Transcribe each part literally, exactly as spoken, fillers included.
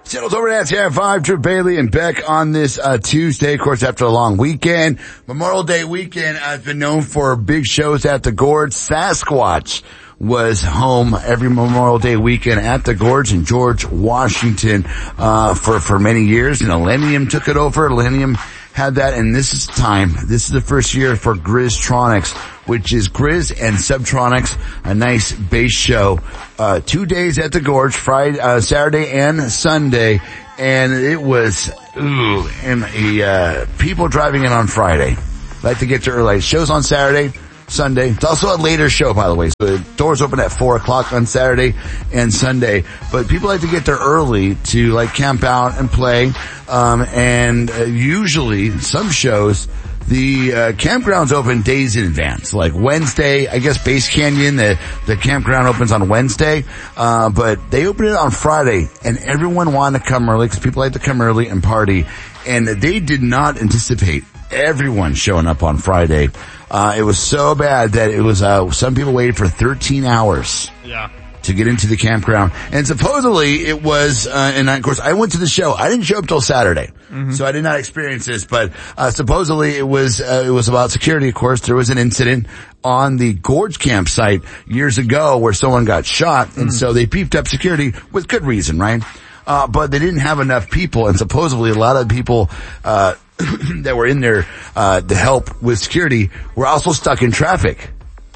Seattle's over at T five, Trip Bailey and Beck on this uh, Tuesday, of course, after a long weekend. Memorial Day weekend has been known for big shows at the Gorge. Sasquatch was home every Memorial Day weekend at the Gorge in George Washington uh for for many years. And Millennium took it over. Millennium had that, and this is time. This is the first year for Grizztronics, which is Grizz and Subtronics, a nice bass show. Uh, two days at the Gorge, Friday, uh, Saturday and Sunday, and it was, ooh, and the, uh, people driving in on Friday like to get to early. Show's on Saturday, Sunday. It's also a later show, by the way. So the doors open at four o'clock on Saturday and Sunday. But people like to get there early to like camp out and play. Um, and uh, usually some shows, the uh, campground's open days in advance. Like Wednesday, I guess Base Canyon, the, the campground opens on Wednesday. Uh, but they open it on Friday, and everyone wanted to come early because people like to come early and party. And they did not anticipate everyone showing up on Friday. Uh, it was so bad that it was, uh, some people waited for thirteen hours. Yeah. To get into the campground. And supposedly it was, uh, and of course I went to the show. I didn't show up till Saturday. Mm-hmm. So I did not experience this, but, uh, supposedly it was, uh, it was about security, of course. There was an incident on the Gorge campsite years ago where someone got shot. And mm-hmm. so they beefed up security with good reason, right? Uh, but they didn't have enough people, and supposedly a lot of people, uh, that were in there, uh, to help with security were also stuck in traffic.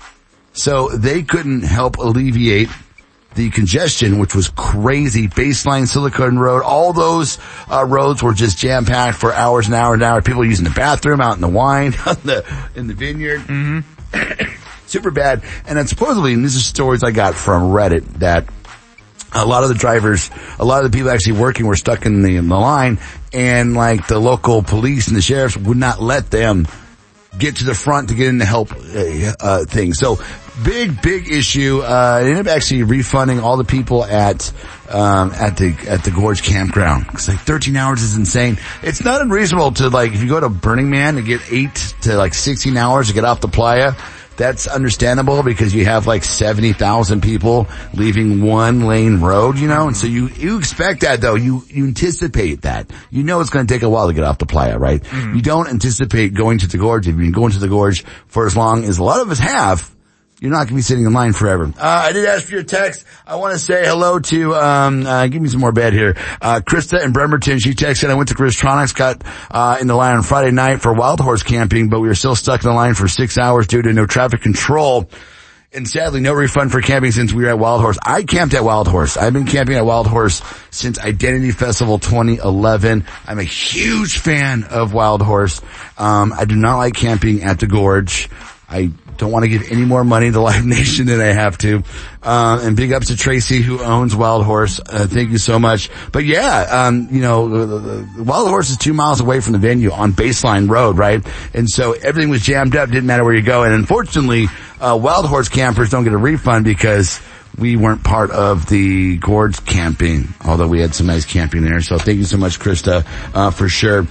So they couldn't help alleviate the congestion, which was crazy. Baseline, Silicon Road, all those, uh, roads were just jam-packed for hours and hours and hours. People using the bathroom, out in the wine, on the, in the vineyard. Mm-hmm. Super bad. And then supposedly, and this is stories I got from Reddit, that a lot of the drivers, a lot of the people actually working were stuck in the, in the line, and like the local police and the sheriffs would not let them get to the front to get in to help, uh, uh things. So, big, big issue. Uh, they ended up actually refunding all the people at, um, at the, at the Gorge campground. Cause like thirteen hours is insane. It's not unreasonable to like, if you go to Burning Man to get eight to like sixteen hours to get off the playa. That's understandable because you have like seventy thousand people leaving one lane road, you know, and so you, you expect that though. You, you anticipate that. You know it's going to take a while to get off the playa, right? Mm-hmm. You don't anticipate going to the Gorge. If you've been going to the Gorge for as long as a lot of us have, you're not going to be sitting in line forever. Uh, I did ask for your text. I want to say hello to, um, uh, give me some more bed here. Uh, Krista in Bremerton, she texted, I went to Grizztronics, got, uh, in the line on Friday night for Wild Horse camping, but we were still stuck in the line for six hours due to no traffic control. And sadly, no refund for camping since we were at Wild Horse. I camped at Wild Horse. I've been camping at Wild Horse since Identity Festival twenty eleven. I'm a huge fan of Wild Horse. Um, I do not like camping at the Gorge. I don't want to give any more money to Live Nation than I have to. Uh, and big ups to Tracy who owns Wild Horse. Uh, thank you so much. But yeah, um, you know, the, the, Wild Horse is two miles away from the venue on Baseline Road, right? And so everything was jammed up, didn't matter where you go. And unfortunately, uh, Wild Horse campers don't get a refund because we weren't part of the Gorge camping, although we had some nice camping there. So thank you so much, Krista, uh, for sure.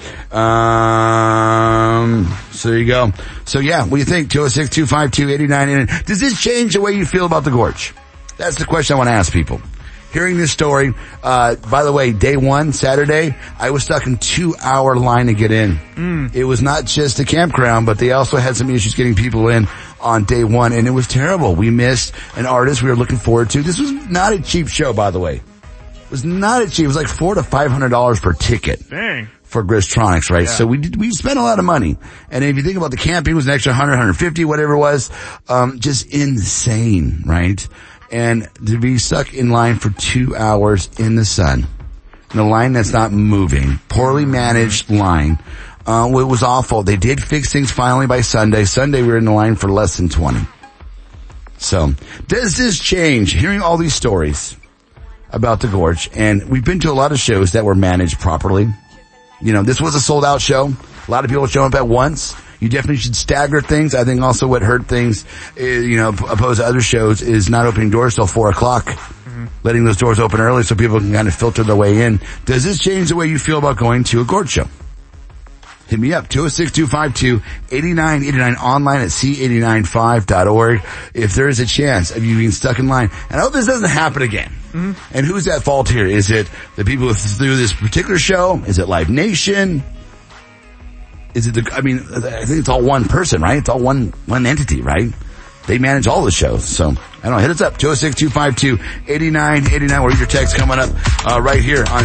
Um, so there you go. So yeah, what do you think? two oh six, two five two, eight nine eight nine. Does this change the way you feel about the Gorge? That's the question I want to ask people. Hearing this story, uh, by the way, day one, Saturday, I was stuck in two hour line to get in. Mm. It was not just a campground, but they also had some issues getting people in on day one, and it was terrible. We missed an artist we were looking forward to. This was not a cheap show, by the way. It was not a cheap. It was like four to five hundred dollars per ticket. Dang. For Grizztronics, right? Yeah. So we did, we spent a lot of money. And if you think about the camping, it was an extra one hundred, one hundred fifty, whatever it was. Um, just insane, right? And to be stuck in line for two hours in the sun, in a line that's not moving, poorly managed line, uh, it was awful. They did fix things finally by Sunday. Sunday we were in the line for less than twenty. So, does this change? Hearing all these stories about the Gorge, and we've been to a lot of shows that were managed properly. You know, this was a sold out show. A lot of people showing up at once. You definitely should stagger things. I think also what hurt things, is, you know, opposed to other shows, is not opening doors till four o'clock. Mm-hmm. Letting those doors open early so people can kind of filter their way in. Does this change the way you feel about going to a Gorge show? hit me up, two oh six, two five two, eight nine eight nine, online at c eight nine five dot org. If there is a chance of you being stuck in line, and I hope this doesn't happen again. Mm-hmm. And who's at fault here? Is it the people who do this particular show? Is it Live Nation? Is it the, I mean, I think it's all one person, right? It's all one, one entity, right? They manage all the shows. So, I don't know, hit us up, two oh six, two five two, eight nine eight nine. We'll read your text coming up, uh, right here on